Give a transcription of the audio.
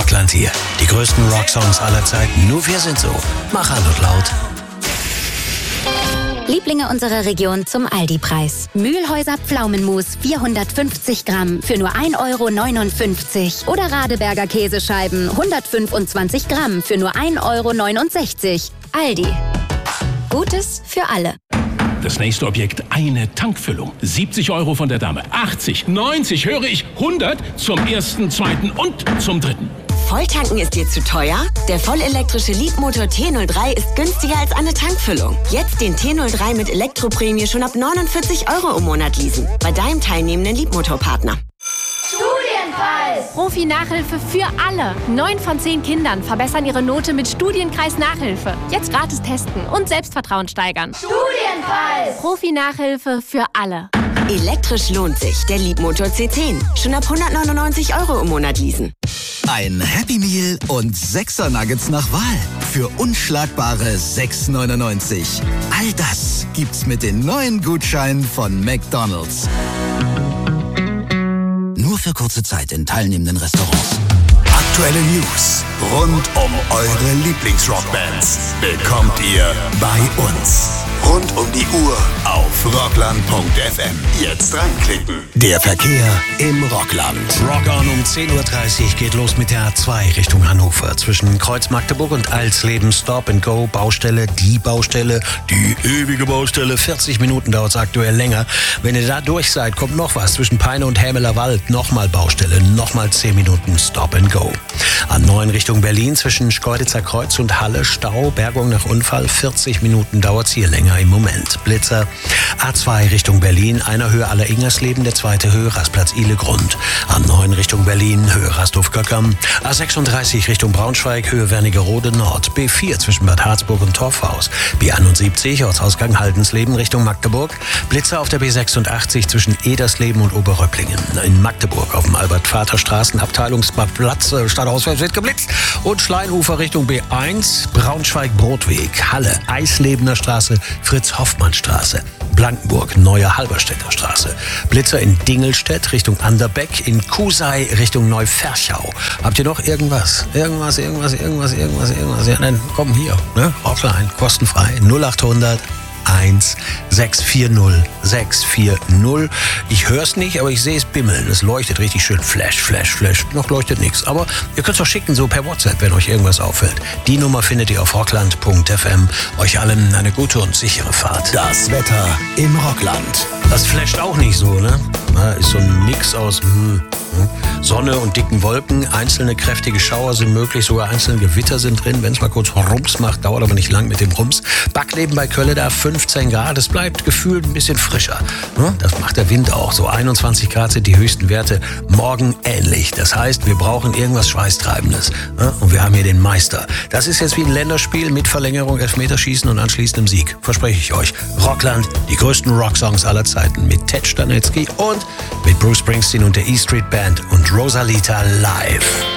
Rockland hier. Die größten Rocksongs aller Zeiten. Nur wir sind so. Mach an und laut. Lieblinge unserer Region zum Aldi-Preis. Mühlhäuser Pflaumenmus 450 Gramm für nur 1,59 € oder Radeberger Käsescheiben 125 Gramm für nur 1,69 €. Aldi. Gutes für alle. Das nächste Objekt, eine Tankfüllung. 70 € von der Dame. 80, 90, höre ich 100 zum ersten, zweiten und zum dritten. Volltanken ist dir zu teuer? Der vollelektrische Leapmotor T03 ist günstiger als eine Tankfüllung. Jetzt den T03 mit Elektroprämie schon ab 49 € im Monat leasen. Bei deinem teilnehmenden Leapmotor-Partner. Studienpreis! Profi-Nachhilfe für alle. 9 von 10 Kindern verbessern ihre Note mit Studienkreis-Nachhilfe. Jetzt gratis testen und Selbstvertrauen steigern. Studienpreis! Profi-Nachhilfe für alle. Elektrisch lohnt sich. Der Leapmotor C10. Schon ab 199 € im Monat leasen. Ein Happy Meal und 6er Nuggets nach Wahl. Für unschlagbare 6,99 €. All das gibt's mit den neuen Gutscheinen von McDonald's. Nur für kurze Zeit in teilnehmenden Restaurants. Aktuelle News rund um eure Lieblingsrockbands bekommt ihr bei uns. Rund um die Uhr auf rockland.fm. Jetzt reinklicken. Der Verkehr im Rockland. Rock on um 10:30 Uhr geht los mit der A2 Richtung Hannover. Zwischen Kreuz Magdeburg und Alsleben Stop and Go. Baustelle, die ewige Baustelle. 40 Minuten dauert es aktuell länger. Wenn ihr da durch seid, kommt noch was. Zwischen Peine und Hämeler Wald. Nochmal Baustelle, nochmal 10 Minuten Stop and Go. A9 Richtung Berlin zwischen Schkeuditzer Kreuz und Halle. Stau, Bergung nach Unfall. 40 Minuten dauert es hier länger im Moment. Blitzer. A2 Richtung Berlin, einer Höhe aller Ingersleben, der zweite Höhe Rastplatz Ihlegrund. A9 Richtung Berlin, Höhe Rasthof-Göckern. A36 Richtung Braunschweig, Höhe Wernigerode Nord. B4 zwischen Bad Harzburg und Torfhaus. B71 Ortsausgang Haldensleben Richtung Magdeburg. Blitzer auf der B86 zwischen Edersleben und Oberröpplingen. In Magdeburg auf dem Albert-Vater-Straßen, Abteilungsplatz, Stadtauswärts wird geblitzt. Und Schleinufer Richtung B1, Braunschweig-Brotweg, Halle, Eislebener Straße, Fritz-Hoffmann-Straße. Blankenburg, Neue Halberstädter Straße. Blitzer in Dingelstedt Richtung Anderbeck, in Kusei Richtung Neuferchau. Habt ihr noch irgendwas? Irgendwas? Ja, dann komm hier, ne? Offline, kostenfrei, 0800 640 640. Ich höre es nicht, aber ich sehe es bimmeln. Es leuchtet richtig schön. Flash. Noch leuchtet nichts. Aber ihr könnt es doch schicken, so per WhatsApp, wenn euch irgendwas auffällt. Die Nummer findet ihr auf rockland.fm. Euch allen eine gute und sichere Fahrt. Das Wetter im Rockland. Das flasht auch nicht so, ne? Ist so ein Mix aus Sonne und dicken Wolken. Einzelne kräftige Schauer sind möglich, sogar einzelne Gewitter sind drin. Wenn es mal kurz Rums macht, dauert aber nicht lang mit dem Rums. Backleben bei Kölle da 15 Grad. Es bleibt gefühlt ein bisschen frischer. Das macht der Wind auch. So 21 Grad sind die höchsten Werte. Morgen ähnlich. Das heißt, wir brauchen irgendwas Schweißtreibendes. Und wir haben hier den Meister. Das ist jetzt wie ein Länderspiel mit Verlängerung, Elfmeterschießen und anschließendem Sieg. Verspreche ich euch. Rockland, die größten Rocksongs aller Zeiten mit Ted Stanetzky und mit Bruce Springsteen und der E Street Band und Rosalita live.